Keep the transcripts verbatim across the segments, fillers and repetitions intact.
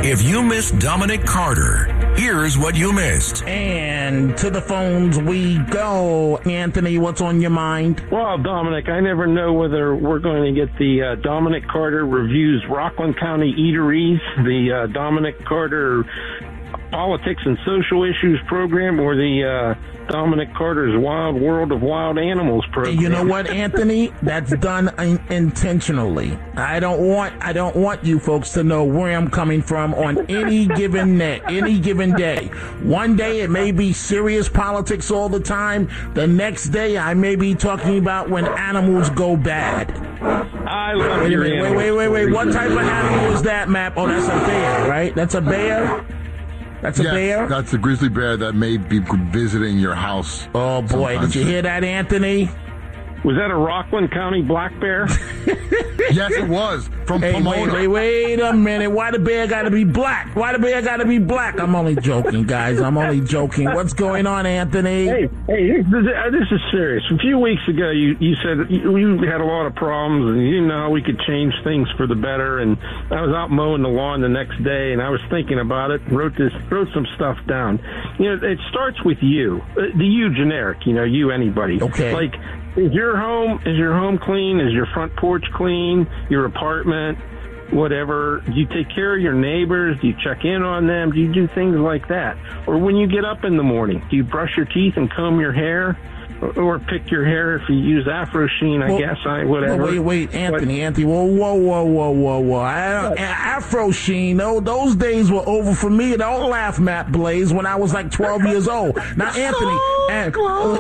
If you missed Dominic Carter, here's what you missed. And to the phones we go. Anthony, what's on your mind? Well, Dominic, I never know whether we're going to get the uh, Dominic Carter Reviews Rockland County Eateries, the uh, Dominic Carter Politics and Social Issues program, or the uh, Dominic Carter's Wild World of Wild Animals program. You know what, Anthony? That's done in- intentionally. I don't want I don't want you folks to know where I'm coming from on any given day, any given day. One day it may be serious politics all the time. The next day I may be talking about when animals go bad. I love wait, your wait, wait, wait, wait, wait. What type of animal is that, Map? Oh, that's a bear, right? That's a bear? That's a yes, bear? That's a grizzly bear that may be visiting your house. Oh, boy. sometimes. Did you hear that, Anthony? Was that a Rockland County black bear? Yes, it was. From Hey, Pomona. wait, wait, wait a minute. Why the bear got to be black? Why the bear got to be black? I'm only joking, guys. I'm only joking. What's going on, Anthony? Hey, hey, this, this is serious. A few weeks ago, you, you said you, you had a lot of problems, and you didn't know how we could change things for the better. And I was out mowing the lawn the next day, and I was thinking about it, wrote this, wrote some stuff down. You know, it starts with you, uh, the you generic. You know, you anybody. Okay. Like, is your home is your home clean? Is your front porch clean? Your apartment? Whatever. Do you take care of your neighbors? Do you check in on them? Do you do things like that? Or when you get up in the morning, do you brush your teeth and comb your hair? Or, or pick your hair if you use Afro Sheen, I Well, guess, I whatever. Wait, wait, Anthony, but, Anthony, whoa, whoa, whoa, whoa, whoa, whoa. I, Afro Sheen, no, those days were over for me. Don't laugh, Matt Blaze, when I was like twelve years old. Now, Anthony, and,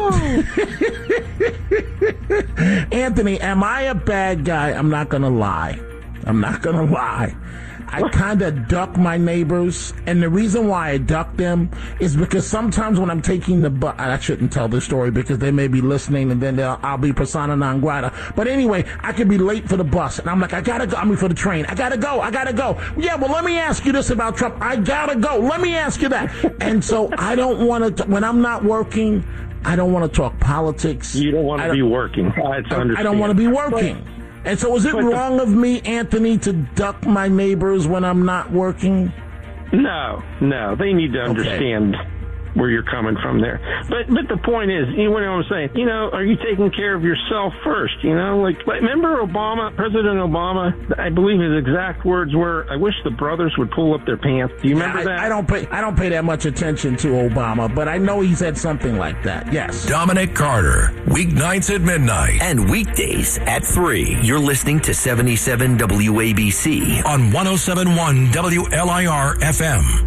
uh, Anthony, am I a bad guy? I'm not going to lie. I'm not going to lie. I kind of duck my neighbors, and the reason why I duck them is because sometimes when I'm taking the bus, I shouldn't tell this story because they may be listening, and then I'll be persona non grata. But anyway, I could be late for the bus, and I'm like, I gotta go. I mean, for the train, I gotta go. I gotta go. Yeah, well, let me ask you this about Trump. I gotta go. Let me ask you that. And so I don't want to. When I'm not working, I don't want to talk politics. You don't want to be working. It's I, I don't want to be working. But, And so is it wrong of me, Anthony, to duck my neighbors when I'm not working? No, no. They need to understand okay. where you're coming from there. But but the point is, you know what I'm saying? You know, are you taking care of yourself first? You know, like, remember Obama, President Obama? I believe his exact words were, "I wish the brothers would pull up their pants." Do you remember I, that? I don't pay I don't pay that much attention to Obama, but I know he said something like that. Yes. Dominic Carter, weeknights at midnight and weekdays at three. You're listening to seventy-seven W A B C on one oh seven point one W L I R F M.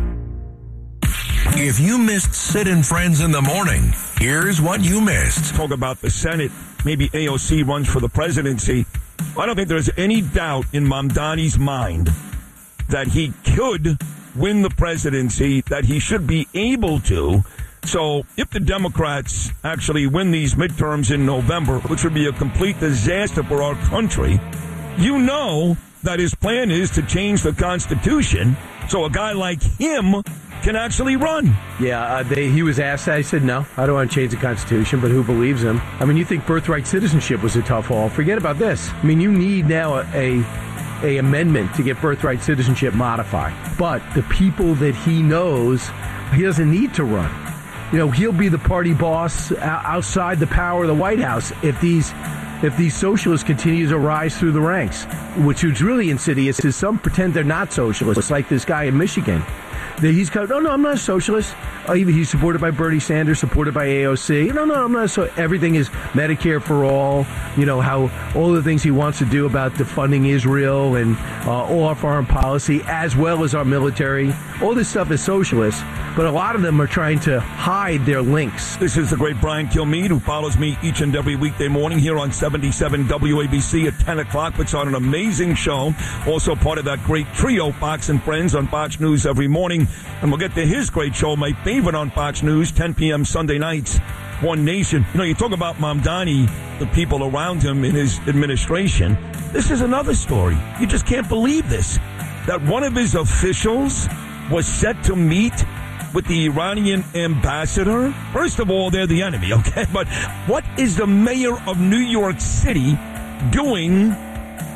If you missed Sid and Friends in the morning, here's what you missed. Talk about the Senate. Maybe A O C runs for the presidency. I don't think there's any doubt in Mamdani's mind that he could win the presidency, that he should be able to. So if the Democrats actually win these midterms in November, which would be a complete disaster for our country, you know that his plan is to change the Constitution so a guy like him can actually run. Yeah, uh, they, he was asked that. He said, no, I don't want to change the Constitution, but who believes him? I mean, you think birthright citizenship was a tough haul. Forget about this. I mean, you need now a, a, a amendment to get birthright citizenship modified. But the people that he knows, he doesn't need to run. You know, he'll be the party boss outside the power of the White House if these if these socialists continue to rise through the ranks, which is really insidious is some pretend they're not socialists, like this guy in Michigan. He's kind of, no, no, I'm not a socialist. Oh, he's supported by Bernie Sanders, supported by A O C. No, no, I'm not. So everything is Medicare for all. You know, how all the things he wants to do about defunding Israel and uh, all our foreign policy, as well as our military. All this stuff is socialist, but a lot of them are trying to hide their links. This is the great Brian Kilmeade, who follows me each and every weekday morning here on seventy-seven W A B C at ten o'clock, puts on an amazing show. Also part of that great trio, Fox and Friends, on Fox News every morning. And we'll get to his great show, my favorite on Fox News, ten p.m. Sunday nights, One Nation. You know, you talk about Mamdani, the people around him in his administration. This is another story. You just can't believe this. That one of his officials was set to meet with the Iranian ambassador. First of all, they're the enemy, okay? But what is the mayor of New York City doing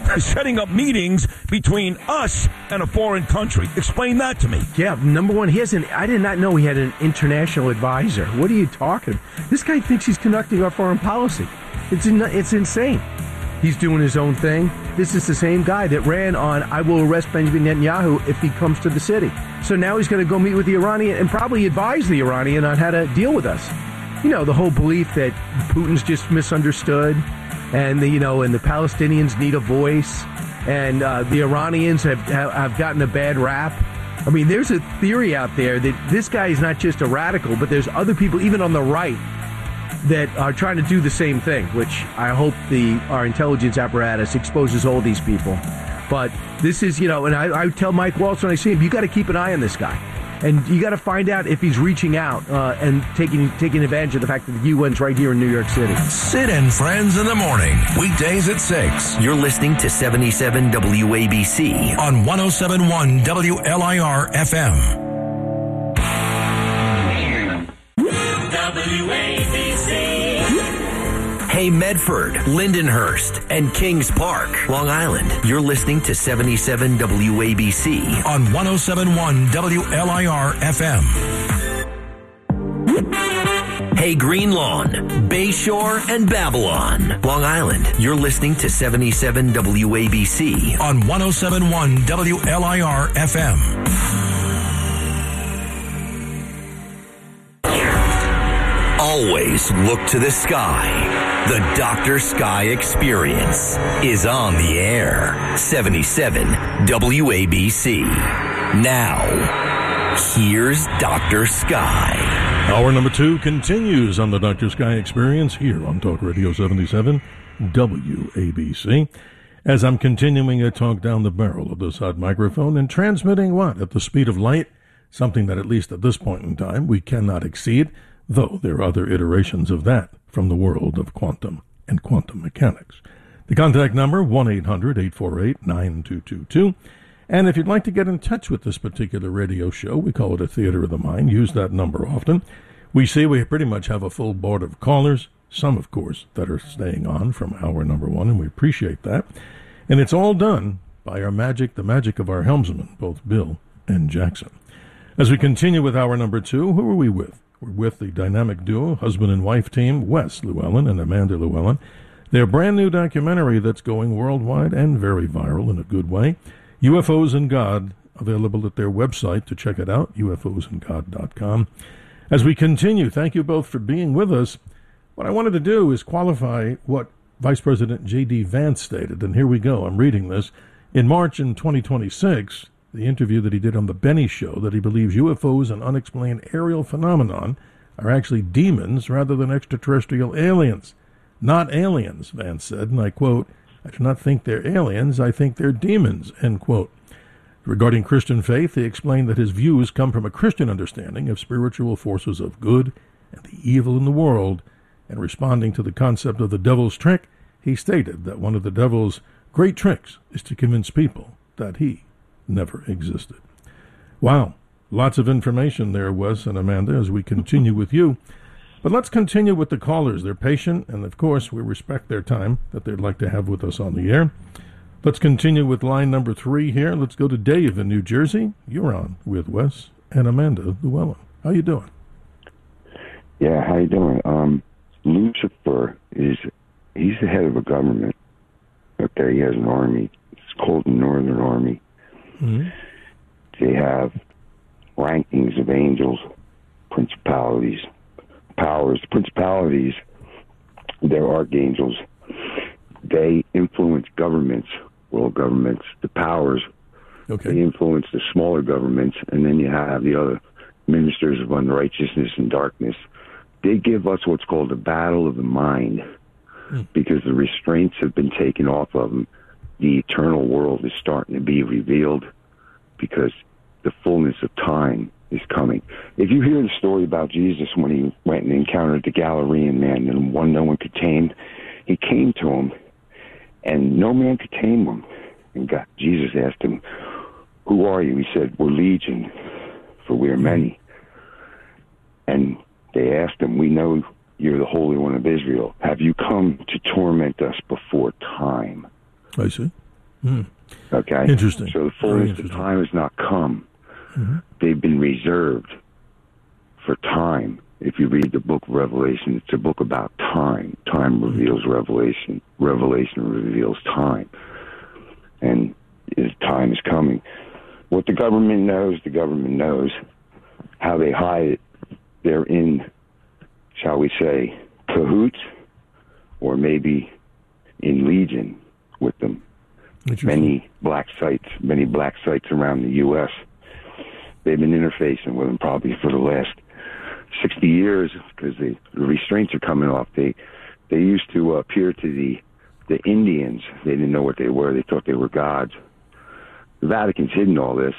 setting up meetings between us and a foreign country? Explain that to me. Yeah, number one, he has an, I did not know he had an international advisor. What are you talking about? This guy thinks he's conducting our foreign policy. It's in, it's insane. He's doing his own thing. This is the same guy that ran on, I will arrest Benjamin Netanyahu if he comes to the city. So now he's going to go meet with the Iranian and probably advise the Iranian on how to deal with us. You know, the whole belief that Putin's just misunderstood and the, you know, and the Palestinians need a voice and uh, the Iranians have, have, have gotten a bad rap. I mean, there's a theory out there that this guy is not just a radical, but there's other people, even on the right, that are trying to do the same thing, which I hope the our intelligence apparatus exposes all these people. But this is, you know, and I, I tell Mike Waltz when I see him, you got to keep an eye on this guy. And you got to find out if he's reaching out uh, and taking taking advantage of the fact that the U N's right here in New York City. Sid and Friends in the morning, weekdays at six. You're listening to seventy-seven W A B C on one oh seven point one W L I R F M. W A B C. Hey, Medford, Lindenhurst, and Kings Park, Long Island. You're listening to seventy-seven W A B C on one oh seven point one W L I R F M. Hey, Green Lawn, Bayshore, and Babylon, Long Island. You're listening to seventy-seven W A B C on one oh seven point one W L I R F M. Always look to the sky. The Doctor Sky Experience is on the air. seventy-seven W A B C. Now, here's Doctor Sky. Hour number two continues on the Doctor Sky Experience here on Talk Radio seventy-seven W A B C. As I'm continuing to talk down the barrel of this hot microphone and transmitting what? At the speed of light? Something that at least at this point in time we cannot exceed, though there are other iterations of that from the world of quantum and quantum mechanics. The contact number, one eight hundred eight four eight nine two two two. And if you'd like to get in touch with this particular radio show, we call it a theater of the mind, use that number often. We see we pretty much have a full board of callers, some, of course, that are staying on from hour number one, and we appreciate that. And it's all done by our magic, the magic of our helmsmen, both Bill and Jackson. As we continue with hour number two, who are we with? We're with the dynamic duo, husband and wife team, Wes Llewellyn and Amanda Llewellyn. Their brand new documentary that's going worldwide and very viral in a good way, U F Os and God, available at their website to check it out, U F Os and God dot com. As we continue, thank you both for being with us. What I wanted to do is qualify what Vice President J D Vance stated, and here we go. I'm reading this. In March in twenty twenty-six, the interview that he did on The Benny Show, that he believes U F Os and unexplained aerial phenomenon are actually demons rather than extraterrestrial aliens. Not aliens, Vance said, and I quote, I do not think they're aliens, I think they're demons, end quote. Regarding Christian faith, he explained that his views come from a Christian understanding of spiritual forces of good and the evil in the world, and responding to the concept of the devil's trick, he stated that one of the devil's great tricks is to convince people that he never existed. Wow, lots of information there, Wes and Amanda, as we continue with you. But let's continue with the callers. They're patient, and of course, we respect their time that they'd like to have with us on the air. Let's continue with line number three here. Let's go to Dave in New Jersey. You're on with Wes and Amanda Llewellyn. How you doing? Yeah, how you doing? Um, Lucifer is, he's the head of a government. Okay, he has an army. It's called the Northern Army. Mm-hmm. They have rankings of angels, principalities, powers. The principalities, they're archangels. They influence governments, world governments. The powers, okay, they influence the smaller governments, and then you have the other ministers of unrighteousness and darkness. They give us what's called the battle of the mind, mm. because the restraints have been taken off of them. The eternal world is starting to be revealed because the fullness of time is coming. If you hear the story about Jesus when he went and encountered the Galilean man and one no one could tame, he came to him, and no man could tame him. And God, Jesus asked him, "Who are you?" He said, "We're legion, for we are many." And they asked him, "We know you're the Holy One of Israel. Have you come to torment us before time?" I see. Hmm. Okay? Interesting. So the fullness of time has not come. Mm-hmm. They've been reserved for time. If you read the book Revelation, it's a book about time. Time reveals revelation. Revelation reveals time. And is time is coming. What the government knows, the government knows. How they hide it, they're in, shall we say, cahoots, or maybe in legion with them. Many black sites, many black sites around the U S They've been interfacing with them probably for the last sixty years because the, the restraints are coming off. They they used to appear to the the Indians. They didn't know what they were. They thought they were gods. The Vatican's hidden all this.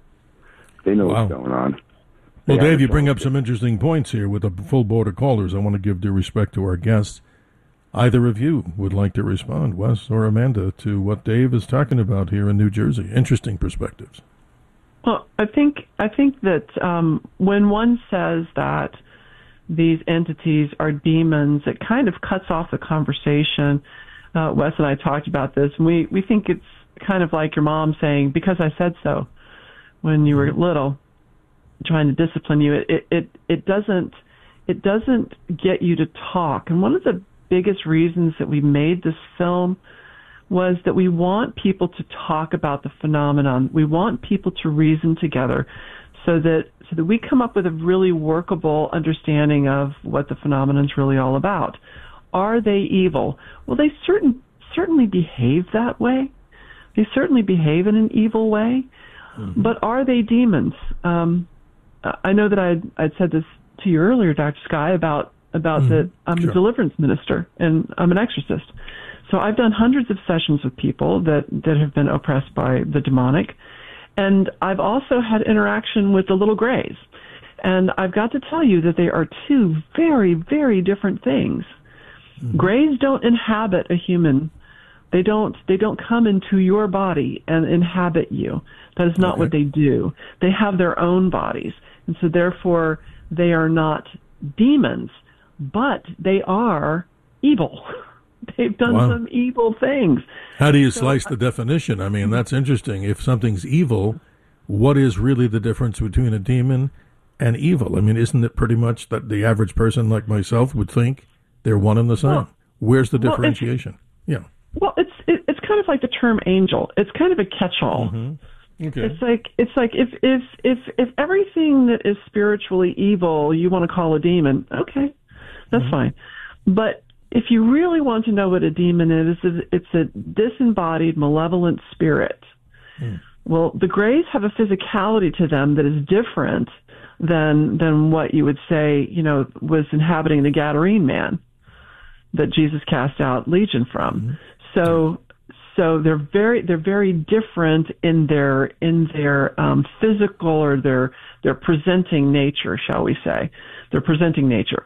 They know Wow. what's going on. Well, They Dave, you haven't bring told up some interesting points here with a full board of callers. I want to give due respect to our guests. Either of you would like to respond, Wes or Amanda, to what Dave is talking about here in New Jersey. Interesting perspectives. Well, I think I think that um, when one says that these entities are demons, it kind of cuts off the conversation. Uh, Wes and I talked about this, and we, we think it's kind of like your mom saying, because I said so, when you were little, trying to discipline you. It, it, it, doesn't, it doesn't get you to talk. And one of the biggest reasons that we made this film was that we want people to talk about the phenomenon. We want people to reason together so that so that we come up with a really workable understanding of what the phenomenon is really all about. Are they evil? Well, they certain certainly behave that way. They certainly behave in an evil way. Mm-hmm. But are they demons? Um, I know that I'd, I'd said this to you earlier, Doctor Sky, about about mm-hmm. that I'm sure. a deliverance minister and I'm an exorcist. So I've done hundreds of sessions with people that, that have been oppressed by the demonic. And I've also had interaction with the little grays. And I've got to tell you that they are two very, very different things. Mm-hmm. Grays don't inhabit a human. They don't they don't come into your body and inhabit you. That is not okay. what they do. They have their own bodies. And so therefore they are not demons, but they are evil. They've done wow. some evil things. How do you so, slice the definition? I mean, that's interesting. If something's evil, what is really the difference between a demon and evil? I mean, isn't it pretty much that the average person like myself would think they're one and the same? Well, Where's the differentiation? Well, yeah. Well, it's it, it's kind of like the term angel. It's kind of a catch-all. Mm-hmm. Okay. It's like it's like if if if if everything that is spiritually evil you want to call a demon, okay, that's mm-hmm. fine. But if you really want to know what a demon is, it's a disembodied, malevolent spirit. Mm. Well, the Greys have a physicality to them that is different than than what you would say, you know, was inhabiting the Gadarene man that Jesus cast out Legion from. Mm-hmm. So, so they're very they're very different in their in their um, physical or their their presenting nature, shall we say, their presenting nature.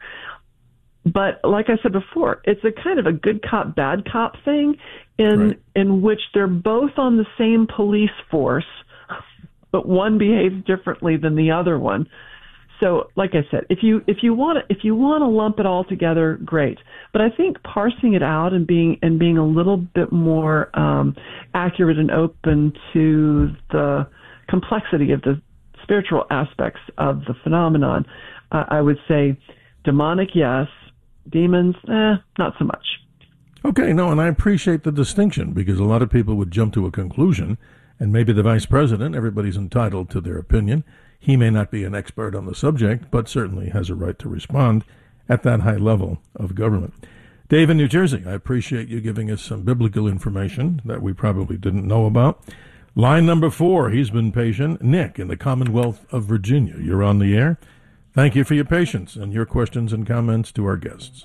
But like I said before, it's a kind of a good cop, bad cop thing in right. in which they're both on the same police force, but one behaves differently than the other one. So, like I said, if you if you want to if you want to lump it all together, great. But I think parsing it out and being and being a little bit more um, accurate and open to the complexity of the spiritual aspects of the phenomenon, uh, I would say demonic, yes. Demons, eh, not so much. Okay, no, and I appreciate the distinction because a lot of people would jump to a conclusion, and maybe the vice president, everybody's entitled to their opinion. He may not be an expert on the subject, but certainly has a right to respond at that high level of government. Dave in New Jersey, I appreciate you giving us some biblical information that we probably didn't know about. Line number four, he's been patient. Nick in the Commonwealth of Virginia, you're on the air. Thank you for your patience and your questions and comments to our guests.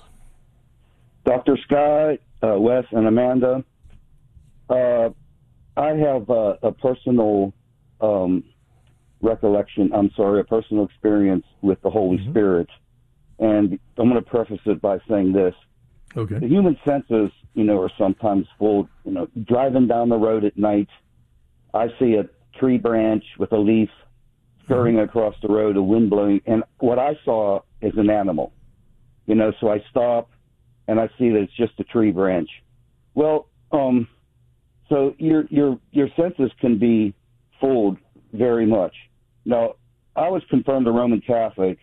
Doctor Sky, uh, Wes, and Amanda, uh, I have uh, a personal um, recollection, I'm sorry, a personal experience with the Holy mm-hmm. Spirit. And I'm going to preface it by saying this. Okay. The human senses, you know, are sometimes full, you know, driving down the road at night, I see a tree branch with a leaf scurrying across the road, a wind blowing, and what I saw is an animal. You know, so I stop, and I see that it's just a tree branch. Well, um, so your your your senses can be fooled very much. Now, I was confirmed a Roman Catholic,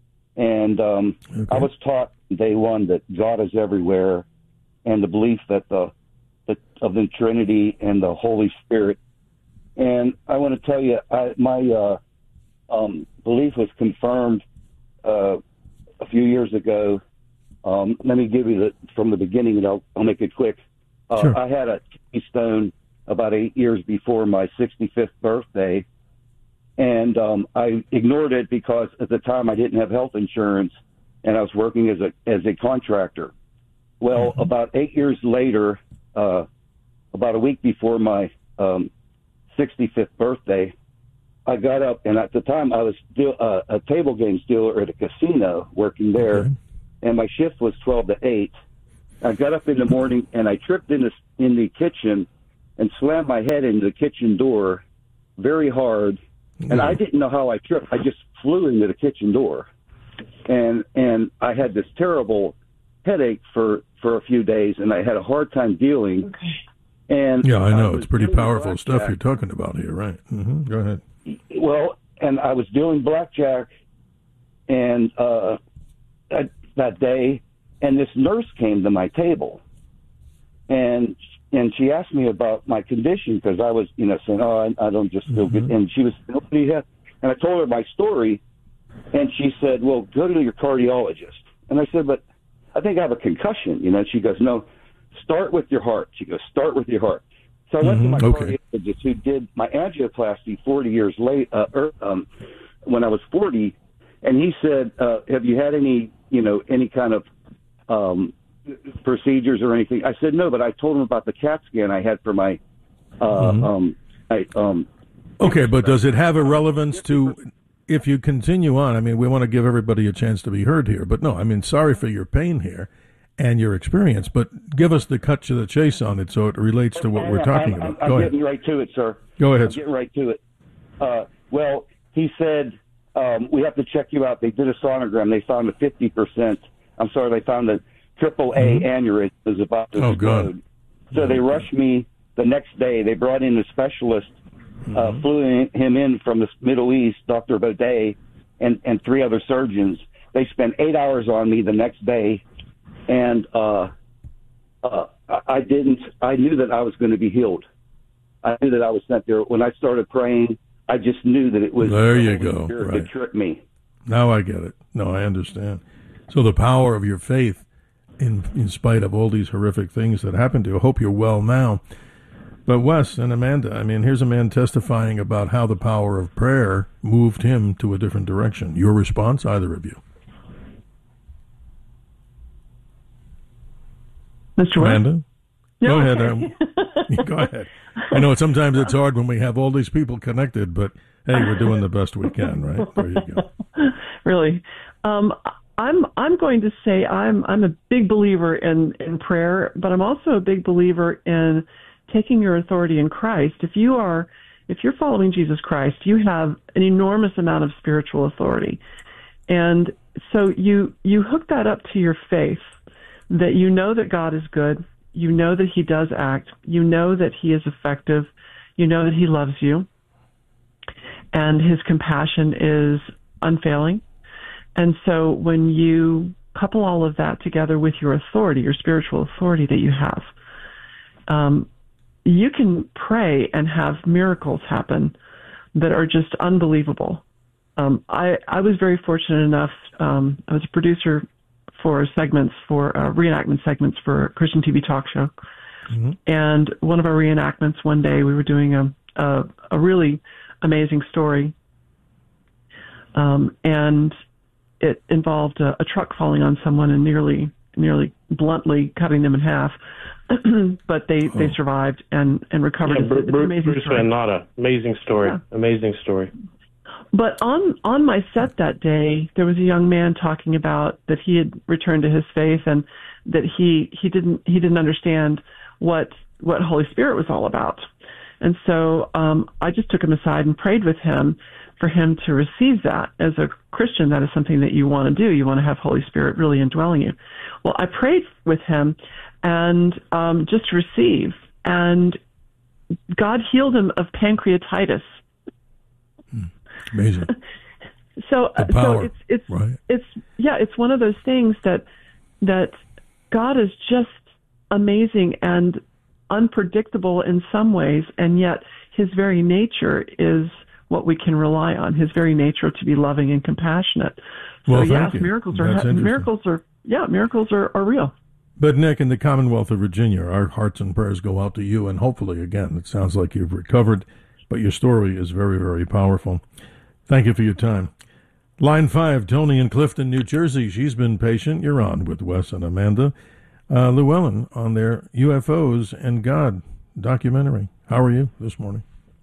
and um, okay. I was taught day one that God is everywhere, and the belief that the, the of the Trinity and the Holy Spirit. And I want to tell you, I, my uh, um, belief was confirmed uh, a few years ago. Um, let me give you the from the beginning, and I'll, I'll make it quick. Uh, sure. I had a kidney stone about eight years before my sixty-fifth birthday, and um, I ignored it because at the time I didn't have health insurance, and I was working as a as a contractor. Well, mm-hmm. about eight years later, uh, about a week before my um, sixty-fifth birthday, I got up, and at the time I was still uh, a table games dealer at a casino working there, okay. and my shift was twelve to eight. I got up in the morning, and I tripped in the, in the kitchen and slammed my head into the kitchen door very hard, and mm-hmm. I didn't know how I tripped. I just flew into the kitchen door, and and I had this terrible headache for, for a few days, and I had a hard time dealing. Okay. And yeah, I know. I it's pretty powerful stuff you're talking about here, right? Mm-hmm. Go ahead. Well, and I was dealing blackjack, and uh, that, that day, and this nurse came to my table, and and she asked me about my condition because I was, you know, saying, oh, I, I don't just feel mm-hmm. good. And she was, what do you have? And I told her my story, and she said, well, go to your cardiologist. And I said, but I think I have a concussion, you know. And she goes, no, start with your heart. She goes, start with your heart. So I went mm-hmm. to my okay. cardiologist who did my angioplasty forty years late, uh, er, um, when I was forty, and he said, uh, have you had any, you know, any kind of um, procedures or anything? I said, no, but I told him about the CAT scan I had for my, uh, mm-hmm. um, I, um. Okay, but does it have a relevance to, if you continue on, I mean, we want to give everybody a chance to be heard here, but no, I mean, sorry for your pain here and your experience, but give us the cut to the chase on it so it relates to what we're talking I'm, about. I'm, Go I'm ahead. getting right to it, sir. Go ahead. I'm getting right to it. Uh, well, he said, um, we have to check you out. They did a sonogram. They found a fifty percent, I'm sorry, they found a triple A mm-hmm. aneurysm is about to oh, explode. God. So oh, they rushed God. me the next day. They brought in a specialist, mm-hmm. uh, flew in, him in from the Middle East, Doctor Baudet, and, and three other surgeons. They spent eight hours on me the next day, and uh, uh, I didn't, I knew that I was going to be healed. I knew that I was sent there. When I started praying, I just knew that it was there you go. Right. to trick me. Now I get it. No, I understand. So the power of your faith, in in spite of all these horrific things that happened to you, I hope you're well now. But Wes and Amanda, I mean, here's a man testifying about how the power of prayer moved him to a different direction. Your response, either of you? Mister Amanda? No, Go ahead. okay. Um, go ahead. I know sometimes it's hard when we have all these people connected, but hey, we're doing the best we can, right? There you go. Really. Um, I'm I'm going to say I'm I'm a big believer in, in prayer, but I'm also a big believer in taking your authority in Christ. If you are if you're following Jesus Christ, you have an enormous amount of spiritual authority. And so you you hook that up to your faith, that you know that God is good, you know that he does act, you know that he is effective, you know that he loves you, and his compassion is unfailing. And so when you couple all of that together with your authority, your spiritual authority that you have, um, you can pray and have miracles happen that are just unbelievable. Um, I, I was very fortunate enough, um, I was a producer for segments, for uh, reenactment segments for a Christian T V talk show. Mm-hmm. And one of our reenactments, one day we were doing a, a, a really amazing story. Um, and it involved a, a truck falling on someone and nearly, nearly bluntly cutting them in half. But they, oh. they survived and, and recovered. Yeah, Bruce, it's an amazing Bruce story. Van Natta. Amazing story. Yeah. Amazing story. But on, on my set that day, there was a young man talking about that he had returned to his faith and that he, he didn't he didn't understand what what Holy Spirit was all about. And so um, I just took him aside and prayed with him for him to receive that. As a Christian, that is something that you want to do. You want to have Holy Spirit really indwelling you. Well, I prayed with him and um, just receive. And God healed him of pancreatitis. Amazing. so, The power, so it's it's right. it's yeah, it's one of those things that that God is just amazing and unpredictable in some ways, and yet His very nature is what we can rely on. His very nature to be loving and compassionate. So Well, yes, thank you. miracles are That's ha- interesting. miracles are yeah, miracles are, are real. But Nick, in the Commonwealth of Virginia, our hearts and prayers go out to you, and hopefully, again, it sounds like you've recovered, but your story is very, very powerful. Thank you for your time. Line five, Tony in Clifton, New Jersey. She's been patient. You're on with Wes and Amanda uh, Llewellyn on their U F Os and God documentary. How are you this morning?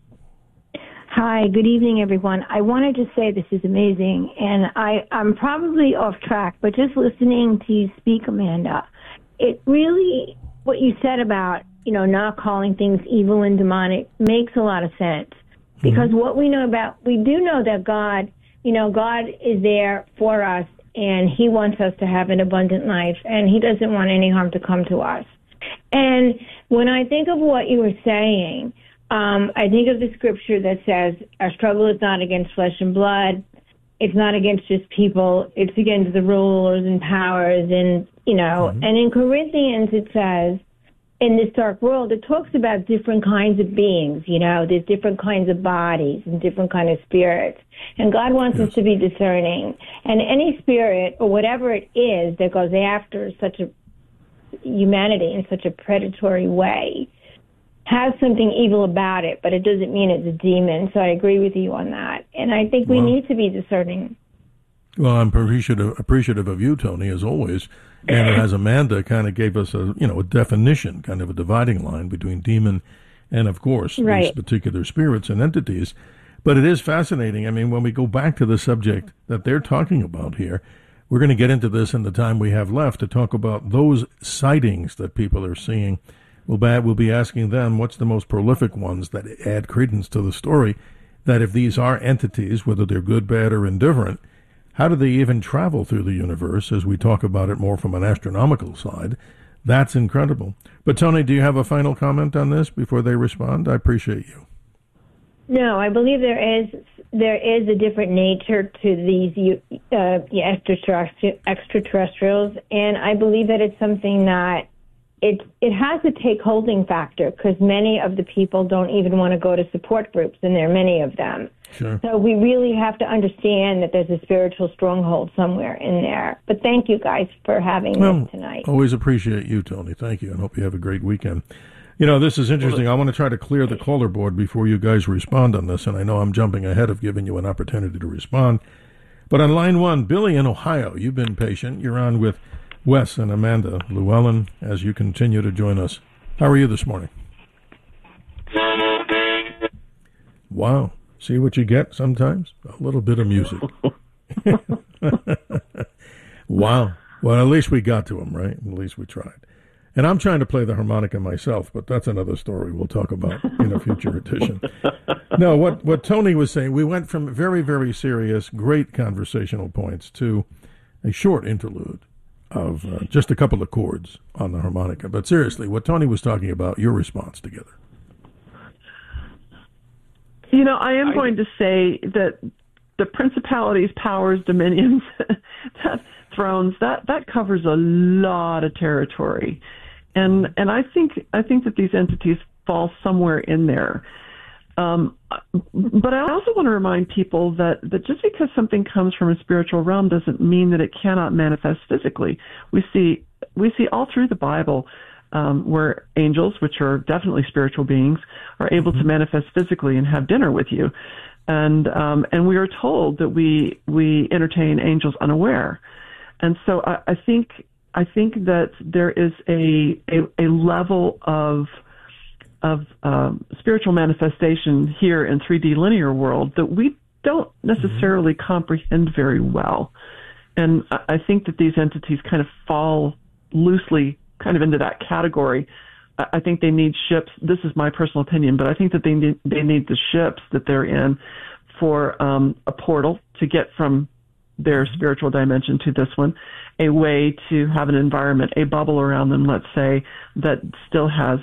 Hi, good evening, everyone. I wanted to say this is amazing, and I, I'm probably off track, but just listening to you speak, Amanda, it really, what you said about, you know, not calling things evil and demonic makes a lot of sense. Because mm-hmm. what we know about, we do know that God, you know, God is there for us, and He wants us to have an abundant life, and He doesn't want any harm to come to us. And when I think of what you were saying, um, I think of the scripture that says, our struggle is not against flesh and blood. It's not against just people. It's against the rulers and powers. And, you know, mm-hmm. and in Corinthians it says, in this dark world, it talks about different kinds of beings, you know, there's different kinds of bodies and different kind of spirits. And God wants yes. us to be discerning. And any spirit or whatever it is that goes after such a humanity in such a predatory way has something evil about it, but it doesn't mean it's a demon. So I agree with you on that. And I think we well, need to be discerning. Well, I'm appreciative, appreciative of you, Tony, as always. And as Amanda kind of gave us a, you know, a definition, kind of a dividing line between demon and, of course, right. these particular spirits and entities. But it is fascinating. I mean, when we go back to the subject that they're talking about here, we're going to get into this in the time we have left to talk about those sightings that people are seeing. We'll be, we'll be asking them what's the most prolific ones that add credence to the story, that if these are entities, whether they're good, bad, or indifferent, how do they even travel through the universe, as we talk about it more from an astronomical side? That's incredible. But, Tony, do you have a final comment on this before they respond? I appreciate you. No, I believe there is there is a different nature to these uh, extraterrestrials, and I believe that it's something that it it has a take-holding factor, because many of the people don't even want to go to support groups, and there are many of them. Sure. So we really have to understand that there's a spiritual stronghold somewhere in there. But thank you guys for having well, this tonight. Always appreciate you, Tony. Thank you, and hope you have a great weekend. You know, this is interesting. I want to try to clear the caller board before you guys respond on this, and I know I'm jumping ahead of giving you an opportunity to respond. But on line one, Billy in Ohio, you've been patient. You're on with Wes and Amanda Llewellyn as you continue to join us. How are you this morning? Wow. See what you get sometimes? A little bit of music. Wow. Well, at least we got to him, right? At least we tried. And I'm trying to play the harmonica myself, but that's another story we'll talk about in a future edition. No, what, what Tony was saying, we went from very, very serious, great conversational points to a short interlude of uh, just a couple of chords on the harmonica. But seriously, what Tony was talking about, your response together. You know, I am I, going to say that the principalities, powers, dominions, that, thrones, that, that covers a lot of territory. And and I think I think that these entities fall somewhere in there. Um, but I also want to remind people that, that just because something comes from a spiritual realm doesn't mean that it cannot manifest physically. We see we see all through the Bible um, where angels, which are definitely spiritual beings, are able mm-hmm. to manifest physically and have dinner with you. And um, and we are told that we we entertain angels unaware. And so I, I think I think that there is a a, a level of of um, spiritual manifestation here in three D linear world that we don't necessarily mm-hmm. comprehend very well. And I, I think that these entities kind of fall loosely kind of into that category. I, I think they need ships. This is my personal opinion, but I think that they need they need the ships that they're in for um, a portal to get from their spiritual dimension to this one, a way to have an environment, a bubble around them, let's say, that still has that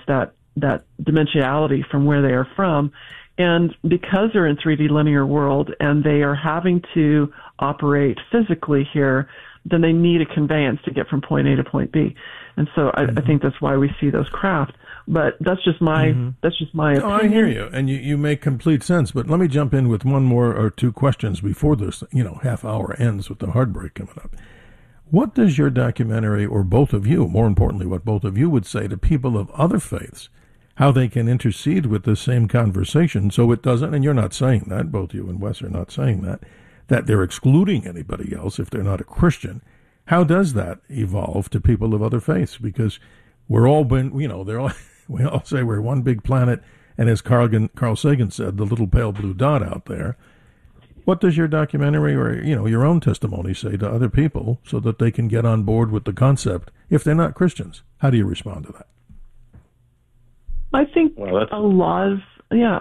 that dimensionality from where they are from. And because they're in three D linear world and they are having to operate physically here, then they need a conveyance to get from point A to point B. And so I, mm-hmm. I think that's why we see those craft. But that's just my mm-hmm. that's just my opinion. Oh, I hear you, and you, you make complete sense. But let me jump in with one more or two questions before this, you know, half hour ends with the hard break coming up. What does your documentary, or both of you, more importantly, what both of you would say to people of other faiths, how they can intercede with this same conversation so it doesn't, and you're not saying that, both you and Wes are not saying that, that they're excluding anybody else if they're not a Christian. How does that evolve to people of other faiths? Because we're all been, you know, they're all, we all say we're one big planet, and as Carl, Carl Sagan said, the little pale blue dot out there. What does your documentary or, you know, your own testimony say to other people so that they can get on board with the concept if they're not Christians? How do you respond to that? I think well, a lot of, yeah,